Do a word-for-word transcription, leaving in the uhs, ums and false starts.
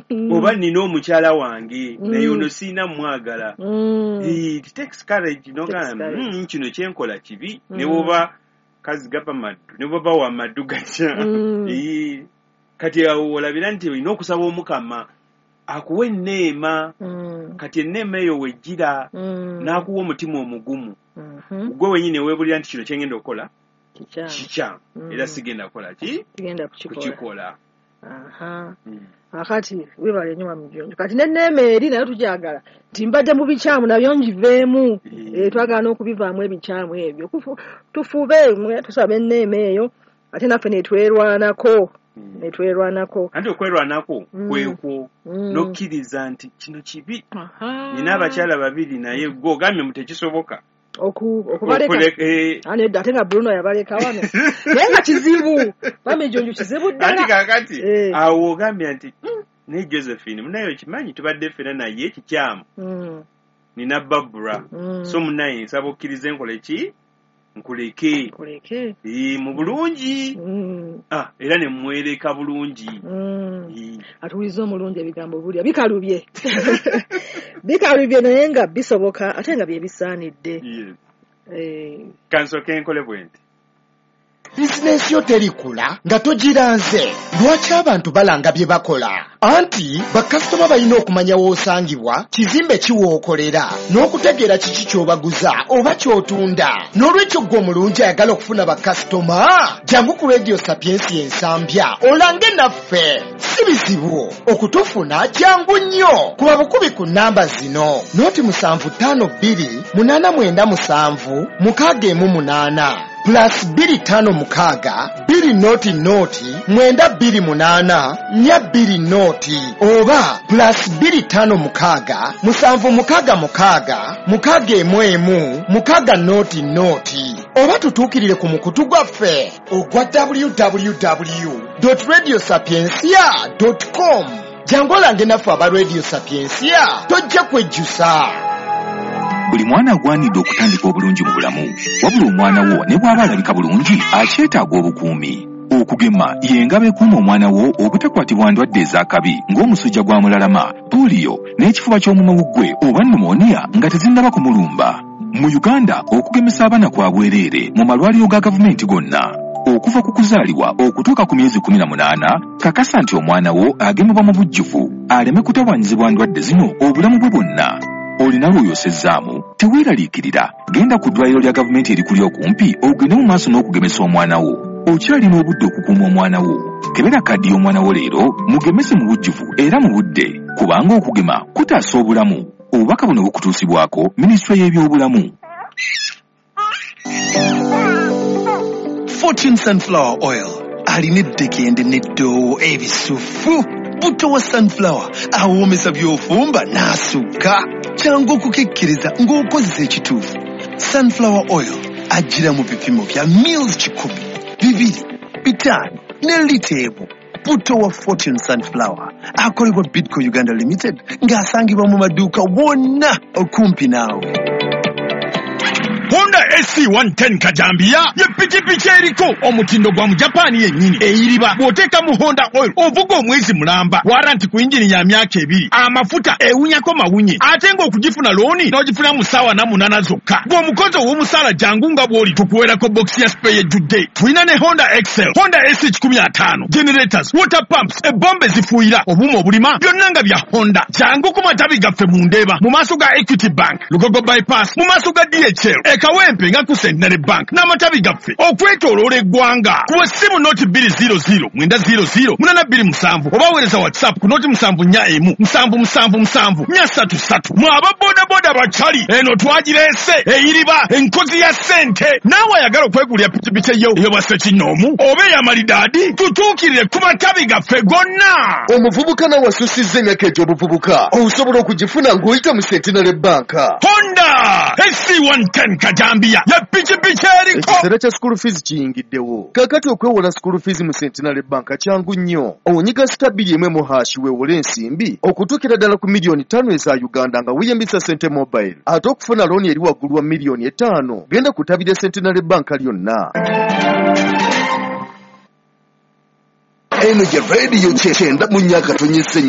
oba nina omukyala wange naye ono siina mwagala. It takes courage noga mm, kino kyenkola kibi ne woba kazigapa maddu ne woba wa maddu gatya. Kati olabira nti olina okusaba Omukama akuwa enneema. Kati enneema eyo wejjira n'akuwa omutima omugumu. Gwe wenyini weebulira nti kino kyengenda okukola kikyamu era sigenda kukola ki kukikola. Akati webale nnyo Mujunju. Kati n'enneema eri nayo tujagala nti mbadde mu bikyamu nabyo njiveemu. Twagala n'okubivaamu ebikyamu ebyo. Tufube tusaba enneema eyo ate naffe netwerwanako. Netwerwanako. Ate okwerwanako kwekwo n'okkiriza nti kino kibi. Nina abakyala babiri naye gwe ogambye mu tekisoboka. Oku okubaleka ane ate nga Bruno yabaleka wano naye nga kizibu Bamujunju kizibu ddala. Ati kakati awo ogambye nti ne Josephine munayo kimanyi tubadde ffena naye ekikyamu nina Barbara so munaye nsaba okkiriza enkola ki nkuleke nkuleke mu bulungi ah era ne mwereka bulungi atulizo omulungi ebigambo bulya bikalubye bikalubye naye nga bisoboka ate nga bye bisaanidde. Eh kansoke enkole bwenti bizinesi yo terikula nga togiranze. Lwaki abantu balanga bye bakola? Anti bakasitoma balina okumanya w'osangibwa, kizimbe kiwookolera, n'okutegeera kiki ky'obaguza oba ky'otunda. N'olwekyo gwe omulungi ayagala okufuna bakasitoma, jangu ku Radio Sapiensi ensambya olange naffe. Si bizibu okutufuna, jangu nnyo. Kuba bukubi ku nnamba zino: noti musanvu ttaano bbiri munaana mwenda musanvu mukaaga emu munaana plus biri tano mukaga biri noti noti mwenda biri munana nya biri noti oba plus biri tano mukaga musanvu mukaga mukaga mukaga emwemu mukaga noti noti oba tutukirire ku mukutu gwaffe ogwa w w w dot radio sapiensia dot com. Jangola ngenafu aba Radio Sapiensia tojja kwejjusa. Buli mwana agwanidde okutandika obulungi mu bulamu, wabula omwana wo ne bw'aba alabika bulungi akyetaaga obukuumi. Okugema y'engabo ekuuma omwana wo obutakwatibwa ndwadde ez'akabi ng'omusujja gwa mulalama, poliyo n'ekifuba ky'omumawuggwe oba pneumonia nga tezinnaba kumulumba. Mu Uganda okugemesa abaana kwa bwereere mu malwaliro ga gavumenti gonna. Okuva ku kuzaalibwa okutuuka ku myezi kumi na munaana, kakasa nti omwana wo agemebwa mu bujjuvu aleme kutawaanyizibwa ndwadde zino obulamu bwe bwonna. Olina lw'oyosezzaamu teweeraliikirira, genda ku ddwaliro lya gavumenti erikuli okumpi ogende mu maaso n'okugemesa omwana wo. Okyalina obudde okukuuma omwana wo. Kebera kaddi y'omwana wo leero mugemese mu bujjuvu era mu budde, kubanga okugema kutaasa obulamu. Obubaka buno bukutuusibwako Minisitule y'ebyobulamu. Fortune Sunflower Oil alina eddekende n'eddoowo ebisufu. Butto wa sunflower awoomesa by'ofumba n'asukka. Kyangu okukekkiriza ng'okozesa ekituufu. Sunflower oil ajjira mu bipimo bya mils kikumi, bibiri, bitaano ne lita emu. Butto wa Fortune Sunflower akolebwa Bidco Uganda Limited ng'asangibwa mu maduuka wonna okumpi naawe. Honda S C one ten Kajambia ye pikipiki eriko omutindo gwa mu Japan yennyini eyiriba bw'oteeka mu Honda oil ovuga omwezi mulamba, waranti ku injini ya myaka ebiri, amafuta ewunyako mawunye, ate ng'okugifuna looni n'ogifuna mu ssaawa na munaana zokka. Gw'omukozi ow'omusaala jangu nga bw'oli tukuweerako bokisi ya spray ejjudde. Tulina ne Honda Excel, Honda S C one fifty, generators, water pumps, ebbomba ezifuuyira, obuuma obulima, byonna nga bya Honda. Jangu ku matabi gaffe mu Ndeeba mu maaso ga Equity Bank, Lugogo bypass mu maaso ga D H L, Kawempe nga ku Centenary Bank n'amatabi gaffe okwetooloola eggwanga. Ku ssimu noti bbiri zero zero mwenda zero zero munaana bbiri musanvu oba weereza WhatsApp ku noti musanvu nnya emu musanvu musanvu musanvu nnya ssatu ssatu. Mwe aba bodaboda bacali eno twagireese eyiriba enkozi ya ssente. Naawe ayagala okwegulira pikipiki eyo ey'obwa Ssekinnoomu oba ey'amalidaadi, tutuukirire ku matabi gaffe gonna. Omuvubuka nawe asusizza emyaka egy'obuvubuka osobola okugifuna ng'oyita mu Centenary Bank. Honda S C one ten Kajambia ya pikipiki eriko. Ekiseera kya school fees kiyingiddewo. Kakati okwewola school fees mu Centenary Bank kyangu nnyo. Onyiga star bbiri emu emu hashi weewole ensimbi okutuukira ddala ku miliyoni ttaano eza Uganda nga weeyambisa Sente Mobile. Ate okufuna looni eri waggulu wa miliyoni etaano genda ku ttabi lya Centenary Bank lyonna. Eno gye radio kyenda mu nnyaka tonyese